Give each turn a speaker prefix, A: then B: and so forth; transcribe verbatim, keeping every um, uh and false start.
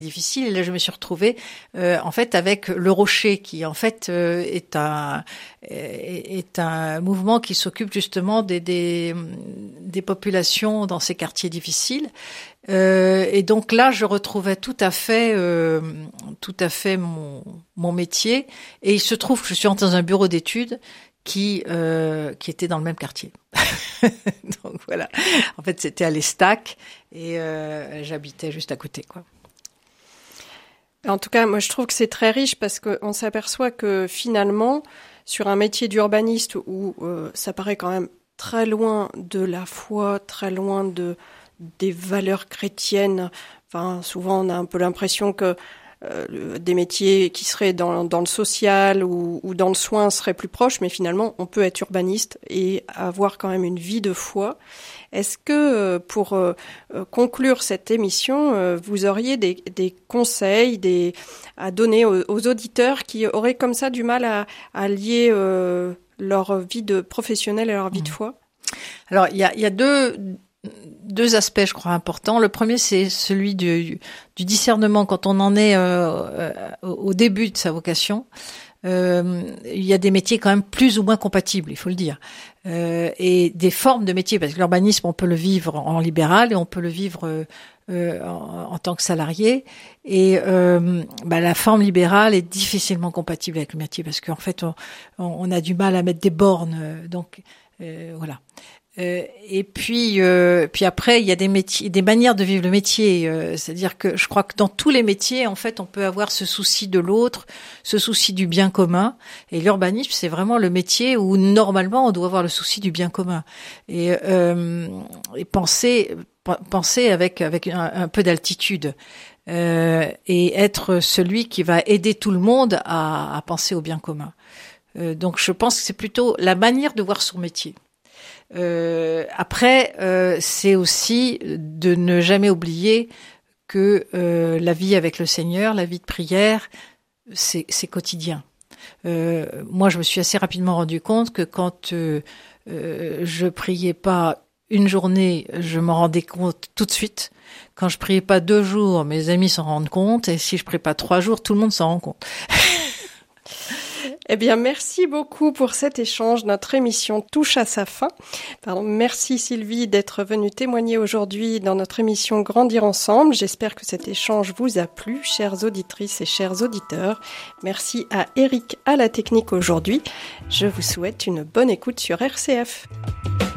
A: difficile. Et là, je me suis retrouvée euh, en fait avec le Rocher, qui en fait euh, est un est un mouvement qui s'occupe justement des des, des populations dans ces quartiers difficiles. Euh, et donc là, je retrouvais tout à fait euh, tout à fait mon mon métier. Et il se trouve que je suis entrée dans un bureau d'études qui euh, qui était dans le même quartier. Donc voilà. En fait, c'était à l'Estac et euh, j'habitais juste à côté, quoi.
B: En tout cas, moi, je trouve que c'est très riche parce qu'on s'aperçoit que finalement, sur un métier d'urbaniste où euh, ça paraît quand même très loin de la foi, très loin de des valeurs chrétiennes. Enfin, souvent, on a un peu l'impression que euh, des métiers qui seraient dans, dans le social ou, ou dans le soin seraient plus proches, mais finalement, on peut être urbaniste et avoir quand même une vie de foi. Est-ce que, pour euh, conclure cette émission, euh, vous auriez des, des conseils des, à donner aux, aux auditeurs qui auraient comme ça du mal à, à lier euh, leur vie de professionnelle et leur vie de foi ?
A: Alors, il y a, il y a deux, deux aspects, je crois, importants. Le premier, c'est celui du, du discernement quand on en est euh, au début de sa vocation. Euh, il y a des métiers quand même plus ou moins compatibles, il faut le dire, euh, et des formes de métiers, parce que l'urbanisme, on peut le vivre en libéral et on peut le vivre euh, en, en tant que salarié. Et euh, bah, la forme libérale est difficilement compatible avec le métier, parce qu'en fait, on, on a du mal à mettre des bornes. Donc euh, voilà. Euh, et puis, euh, puis après, il y a des métiers, des manières de vivre le métier. Euh, c'est-à-dire que je crois que dans tous les métiers, en fait, on peut avoir ce souci de l'autre, ce souci du bien commun. Et l'urbanisme, c'est vraiment le métier où normalement, on doit avoir le souci du bien commun et, euh, et penser, penser avec avec un, un peu d'altitude euh, et être celui qui va aider tout le monde à, à penser au bien commun. Euh, donc, je pense que c'est plutôt la manière de voir son métier. Euh, après, euh, c'est aussi de ne jamais oublier que euh, la vie avec le Seigneur, la vie de prière, c'est, c'est quotidien. Euh, moi, je me suis assez rapidement rendu compte que quand euh, euh, je priais pas une journée, je m'en rendais compte tout de suite. Quand je priais pas deux jours, mes amis s'en rendent compte, et si je prie pas trois jours, tout le monde s'en rend compte.
B: Eh bien, merci beaucoup pour cet échange. Notre émission touche à sa fin. Pardon, merci Sylvie d'être venue témoigner aujourd'hui dans notre émission Grandir ensemble. J'espère que cet échange vous a plu, chères auditrices et chers auditeurs. Merci à Eric à la technique aujourd'hui. Je vous souhaite une bonne écoute sur R C F.